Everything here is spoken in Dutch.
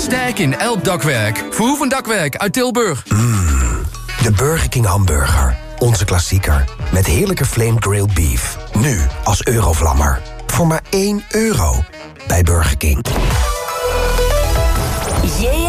Sterk in elk dakwerk. Verhoeven Dakwerk uit Tilburg. De Burger King hamburger. Onze klassieker. Met heerlijke flame grilled beef. Nu als Eurovlammer. Voor maar €1. Bij Burger King.